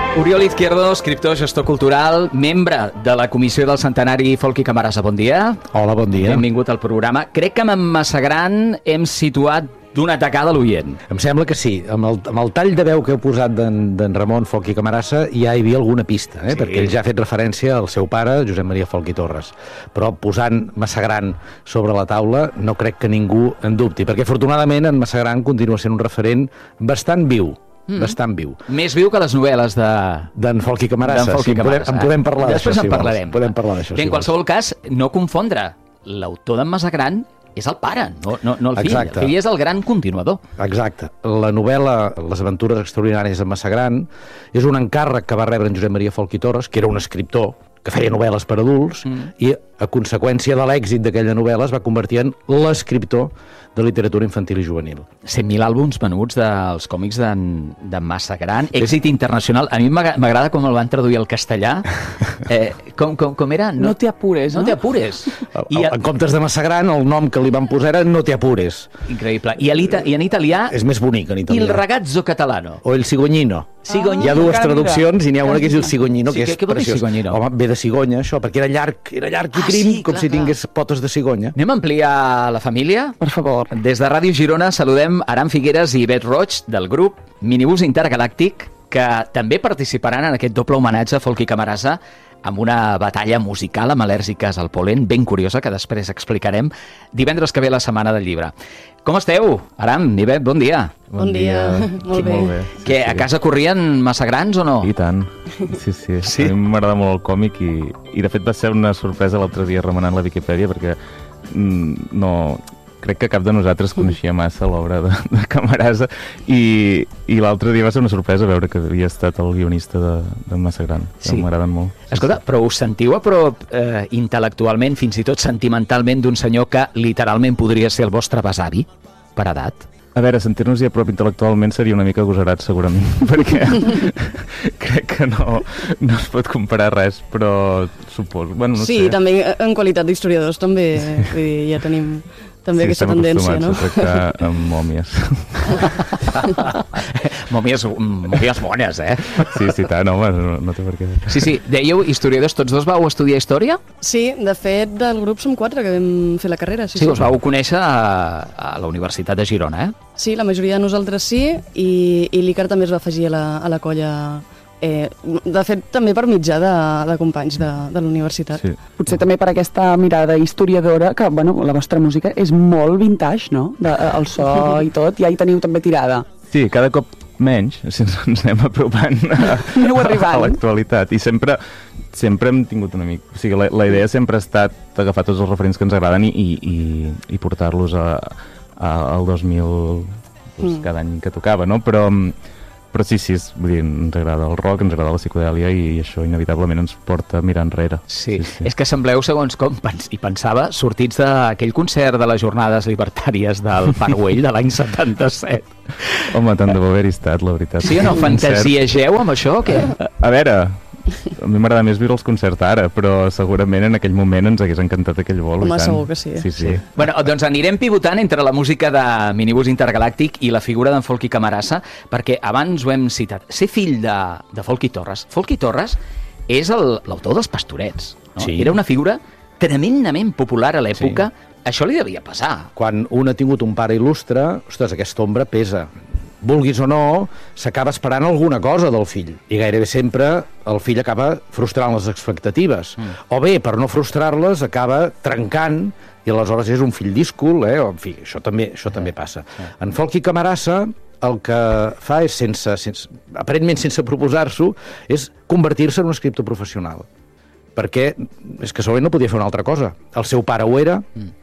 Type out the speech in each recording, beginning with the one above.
Oriol Izquierdo, escriptor, gestor cultural, membre de la Comissió del Centenari Folchi Camarasa. Bon dia. Hola, bon dia. Benvingut al programa. Crec que amb en Massagran hem situat d'una tacada l'oient. Em sembla que sí. Amb el tall de veu que heu posat d'en Ramon Folchi Camarasa ja hi havia alguna pista, Sí. perquè ell ja ha fet referència al seu pare, Josep Maria Folchi Torres. Però posant Massagran sobre la taula no crec que ningú en dubti, perquè afortunadament en Massagran continua sent un referent bastant viu. Bastant viu. Més viu que les novel·les D'en Folchi Camarasa. Folchi Camarasa. En podem parlar d'això, Després en si vols. parlarem. Podem parlar d'això, Que en qualsevol cas, no confondre. L'autor d'en Massagran és el pare, no el fill. Exacte. El fill és el gran continuador. Exacte. La novel·la Les aventures extraordinàries de Massagran és un encàrrec que va rebre en Josep Maria Folchi Torres, que era un escriptor que feia novel·les per adults, i a conseqüència de l'èxit d'aquella novel·la es va convertir en l'escriptor de literatura infantil i juvenil. 100.000 àlbums venuts dels còmics d'en Massagran. Èxit internacional. A mi m'agrada com el van traduir al castellà. Com era? No te apures, no? No te apures. En comptes de Massagran, el nom que li van posar era No te apures. Increïble. I en italià, És més bonic en italià. Il ragazzo catalano. O El cigognino. Cigognino. Hi ha dues encara traduccions i n'hi ha una que és El cigognino, Sí, que és què vol dir preciós. cigognino? Home, ve de cigonya, això, perquè era llarg i prim, sí, com clar, si tingués potes de cigonya. Anem a ampliar la família? Per favor. Des de Ràdio Girona saludem Aram Figueres i Bet Roig del grup Minibús Intergalàctic, que també participaran en aquest doble homenatge a Folchi Camarasa amb una batalla musical amb al·lèrgiques al polen ben curiosa que després explicarem divendres que ve la Setmana del Llibre. Com esteu? Aram, Nivet, bon dia. Bon dia. Molt bé. Que a casa corrien massa grans o no? I tant. Sí. Sí? A mi m'agrada molt el còmic i de fet va ser una sorpresa l'altre dia remenant la Viquipèdia perquè no... Crec que cap de nosaltres coneixia massa l'obra de Camarasa i l'altre dia va ser una sorpresa veure que havia estat el guionista de Massagran, que Sí. m'agraden molt. Escolta, però us sentiu a prop intel·lectualment, fins i tot sentimentalment, d'un senyor que literalment podria ser el vostre besavi, per edat? A veure, sentir-nos-hi a prop intel·lectualment seria una mica agosarat, segurament, perquè crec que no es pot comparar res, però suposo... Bueno, no Sí, sé. també en qualitat d'historiadors també, vull dir, ja tenim també aquesta estem tendència, no? acostumats a tractar amb mòmies. Mòmies bones, eh? Sí, tant, home, no té per què. Sí, dèieu historiadors, tots dos vau estudiar història? Sí, de fet, del grup som 4 que vam fer la carrera, sí. Us vau conèixer a la Universitat de Girona, eh? Sí, la majoria de nosaltres sí, i l'Icar també es va afegir a la colla, de fet, també per mitjà de companys de la universitat. Sí. Potser també per aquesta mirada historiadora, que bueno, la vostra música és molt vintage, no? El so i tot, ja hi teniu també tirada. Sí, cada cop menys, si ens anem apropant Aneu arribant. a l'actualitat. I sempre hem tingut un amic. O sigui, la idea sempre ha estat agafar tots els referents que ens agraden i portar-los al 2000 cada any que tocava, no? Però sí, vull dir, ens agrada el rock, ens agrada la psicodèlia i això inevitablement ens porta a mirar enrere. Sí. És que sembleu, segons com, i pensava, sortits d'aquell concert de les Jornades Libertàries del Parc Güell de l'any 77. Home, tant de bo haver-hi estat, la veritat. Sí o no? Fantasiegeu amb això o què? A veure, a mi m'agrada més viure els concerts ara, però segurament en aquell moment ens hagués encantat aquell vol. Home, i tant. segur que sí. Sí. Bueno, doncs anirem pivotant entre la música de Minibús Intergalàctic i la figura d'en Folchi Camarasa, perquè abans ho hem citat. Ser fill de Folchi Torres. Folchi Torres és l'autor dels Pastorets. No? Sí. Era una figura tremendament popular a l'època. Això li devia passar. Quan un ha tingut un pare il·lustre, ostres, aquesta ombra pesa. Vulguis o no, s'acaba esperant alguna cosa del fill. I gairebé sempre el fill acaba frustrant les expectatives. O bé, per no frustrar-les, acaba trencant i aleshores és un fill díscol, o, en fi, això també passa. En Folchi Camarasa el que fa és, aparentment sense proposar-s'ho, és convertir-se en un escriptor professional. Perquè és que segurament no podia fer una altra cosa. El seu pare ho era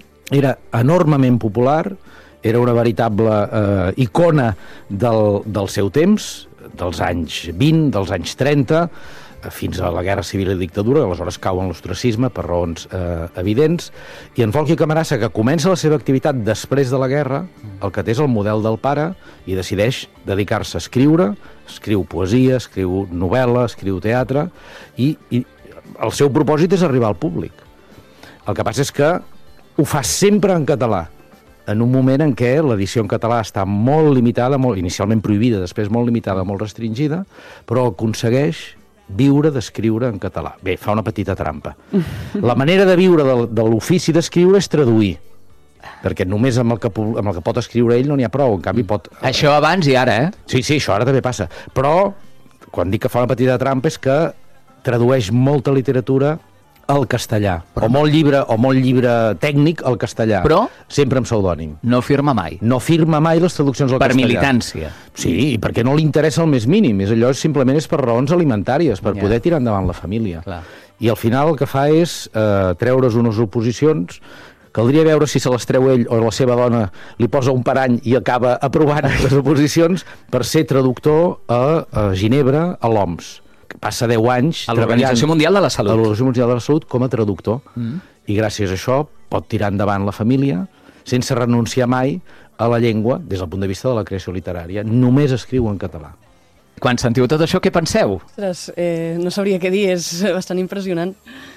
enormement popular, era una veritable icona del seu temps, dels anys 20, dels anys 30, fins a la Guerra Civil i Dictadura, aleshores cau en l'ostracisme per raons evidents, i en Folchi Camarasa, que comença la seva activitat després de la guerra, el que té és el model del pare i decideix dedicar-se a escriure, escriu poesia, escriu novel·la, escriu teatre, i el seu propòsit és arribar al públic. El que passa és que ho fa sempre en català, en un moment en què l'edició en català està molt limitada, inicialment prohibida, després molt limitada, molt restringida, però aconsegueix viure d'escriure en català. Bé, fa una petita trampa. La manera de viure de l'ofici d'escriure és traduir, perquè només amb el que pot escriure ell no n'hi ha prou, en canvi pot... Això abans i ara, Sí, això ara també passa. Però, quan dic que fa una petita trampa, és que tradueix molta literatura al castellà, o molt llibre tècnic al castellà, però sempre amb pseudònim. No firma mai. No firma mai les traduccions al Per castellà. militància. Sí, i perquè no li interessa el més mínim. Simplement és per raons alimentàries, per poder tirar endavant la família. Clar. I al final el que fa és treure's unes oposicions. Caldria veure si se les treu ell o la seva dona li posa un parany i acaba aprovant les oposicions per ser traductor a Ginebra, a l'OMS. Passa 10 anys a l'Organització Mundial de la Salut. A l'Organització Mundial de la Salut com a traductor. I gràcies a això pot tirar endavant la família sense renunciar mai a la llengua des del punt de vista de la creació literària. Només escriu en català. Quan sentiu tot això, què penseu? Ostres, no sabria què dir, és bastant impressionant.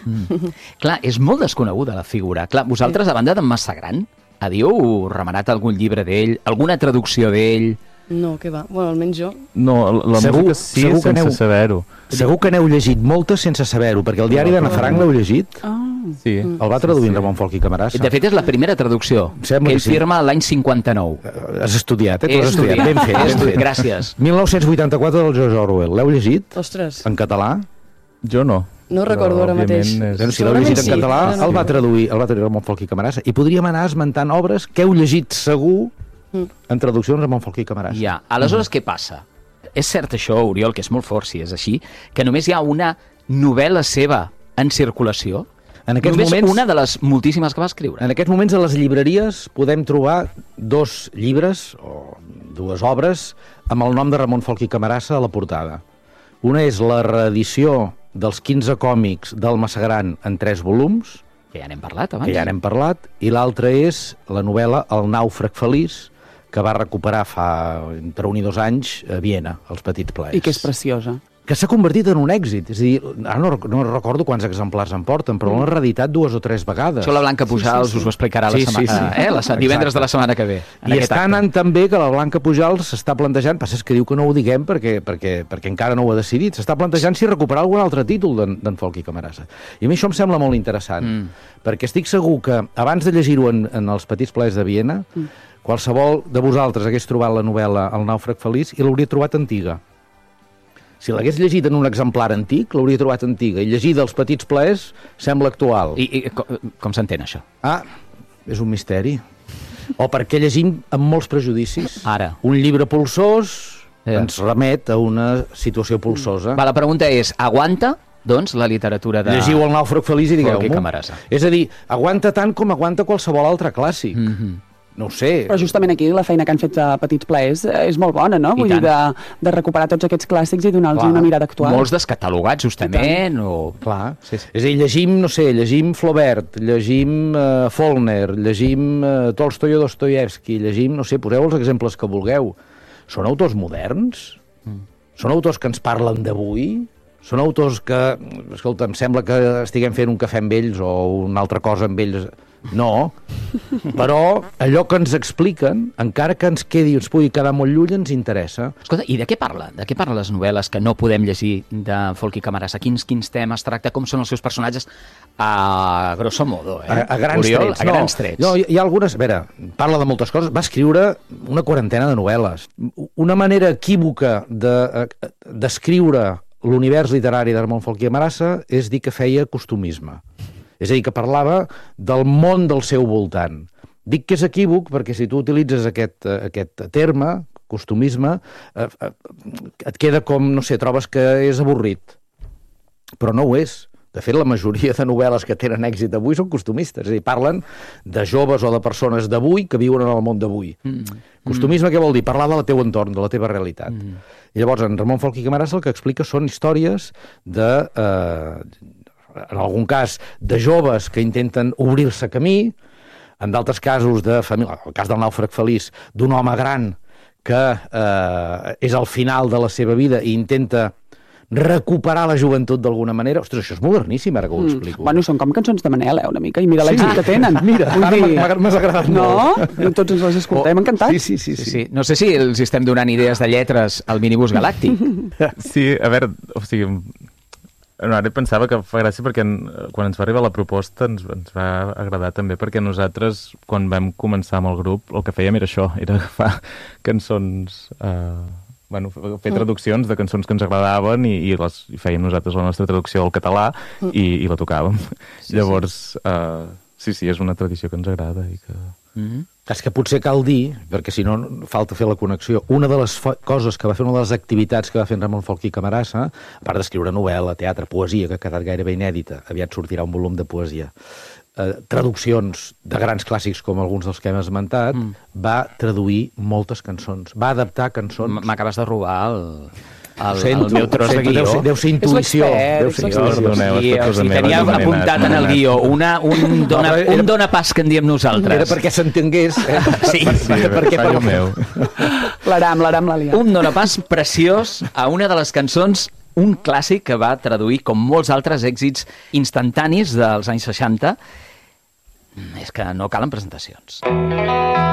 Clar, és molt desconeguda la figura. Clar, vosaltres, a banda d'en Massagran, havíeu remenat algun llibre d'ell, alguna traducció d'ell? No, què va? Bueno, almenys jo. No, la música sí, sense saber-ho. Segur que n'heu llegit moltes sense saber-ho, perquè el diari d'Anna Frank l'heu llegit? Sí. El va traduir Ramon Folch i Camarasa. De fet, és la primera traducció, Sembla que que ell sí. firma l'any 59. Has estudiat, He Tu has estudiat. Ben fet, ben fet. Gràcies. 1984 del George Orwell. L'heu llegit? Ostres, En català? Jo no. no recordo ara mateix. Bueno, si l'heu llegit en sí. català, No, no. el va traduir Ramon Folch i Camarasa. I podríem anar esmentant obres que heu llegit segur en traduccions Ramon Folch i Camarasa. Ja, aleshores què passa? És cert això, Oriol, que és molt fort si és així, que només hi ha una novel·la seva en circulació? En aquests Només moments, una de les moltíssimes que va escriure. En aquests moments a les llibreries podem trobar 2 llibres o 2 obres amb el nom de Ramon Folch i Camarasa a la portada. Una és la reedició dels 15 còmics del Massagran en 3 volums, Que ja n'hem parlat abans. que ja n'hem parlat, i l'altra és la novel·la El nàufrag feliç, que va recuperar fa entre 1 i 2 anys a Viena, als Petits Plaers. I que és preciosa. Que s'ha convertit en un èxit. És a dir, ara no recordo quants exemplars en porten, però l'han reeditat 2 o 3 vegades. Això la Blanca Pujals us ho explicarà Sí, la setmana, sí. divendres de la setmana que ve. en I aquest està acte. anant també que la Blanca Pujals s'està plantejant, passa que diu que no ho diguem perquè encara no ho ha decidit, s'està plantejant si recuperar algun altre títol d'en Folch i Camarasa. I a mi això em sembla molt interessant, perquè estic segur que abans de llegir-ho en els Petits Plaers de Viena, qualsevol de vosaltres hagués trobat la novel·la El nàufrag feliç i l'hauria trobat antiga. Si l'hagués llegit en un exemplar antic, l'hauria trobat antiga, i llegir dels Petits Plaers sembla actual. I com s'entén això? Ah, és un misteri. O perquè llegim amb molts prejudicis. Ara. Un llibre polsós ens remet a una situació polsosa. Va, la pregunta és, aguanta, doncs, la literatura de... Llegiu El nàufrag feliç i Folch i digueu-m'ho. Camarasa. És a dir, aguanta tant com aguanta qualsevol altre clàssic. No ho sé. Però justament aquí la feina que han fet a Petits Plaers és molt bona, no? I Vull dir, tant. de recuperar tots aquests clàssics i donar-los una mirada actual. Molts descatalogats, justament, o... Clar. És a dir, llegim Flaubert, llegim Faulkner, llegim Tolstoi o Dostoievski, llegim, no sé, poseu els exemples que vulgueu. Són autors moderns? Són autors que ens parlen d'avui? Són autors que, escolta, em sembla que estiguem fent un cafè amb ells o una altra cosa amb ells. No, però allò que ens expliquen, encara que ens quedi, ens pugui quedar molt lluny, ens interessa. Escolta, i de què parla? De què parlen les novel·les que no podem llegir de Folch i Camarasa? Quins temes tracta? Com són els seus personatges? A grosso modo, A grans Oriol, trets. a grans trets. No, hi ha algunes... A veure, parla de moltes coses. Va escriure una quarantena de novel·les. Una manera equívoca d'escriure l'univers literari de Ramon Folch i Camarasa és dir que feia costumisme. És a dir, que parlava del món del seu voltant. Dic que és equívoc perquè si tu utilitzes aquest terme, costumisme, et queda com, no sé, trobes que és avorrit. Però no ho és. De fet, la majoria de novel·les que tenen èxit avui són costumistes. És a dir, parlen de joves o de persones d'avui que viuen en el món d'avui. Costumisme què vol dir? Parlar del teu entorn, de la teva realitat. I llavors, en Ramon Folch i Camarasa el que explica són històries de... en algun cas, de joves que intenten obrir-se camí, en d'altres casos de família, el cas del nàufrag feliç, d'un home gran que és al final de la seva vida i intenta recuperar la joventut d'alguna manera. Ostres, això és moderníssim, ara que ho explico. Bueno, són com cançons de Manel, una mica, i mira l'èxit que tenen. Mira, Vull ara dir, m'has agradat no? molt. I tots ens les escoltem, encantats. Sí. No sé si els estem donant idees de lletres al minibús galàctic. Sí, a veure, o sigui, ara pensava que fa gràcia perquè quan ens va arribar la proposta ens va agradar també perquè nosaltres, quan vam començar amb el grup, el que fèiem era això, era agafar cançons... fer traduccions de cançons que ens agradaven i fèiem nosaltres la nostra traducció al català i la tocàvem. Llavors, sí, és una tradició que ens agrada i que... És que potser cal dir, perquè si no falta fer la connexió, una de les coses que va fer, una de les activitats que va fer en Ramon Folch i Camarasa, a part d'escriure novel·la, teatre, poesia, que ha quedat gairebé inèdita, aviat sortirà un volum de poesia, traduccions de grans clàssics com alguns dels que hem esmentat, va traduir moltes cançons, va adaptar cançons. M'acabes de robar el meu tros de guió. Deu ser intuïció. Tenia apuntat en el guió un dona pas que en diem nosaltres. Era perquè s'entengués. Sí, fallo meu. L'aram l'ha liat. Un dona pas preciós a una de les cançons, un clàssic que va traduir, com molts altres èxits instantanis dels anys 60. És que no calen presentacions.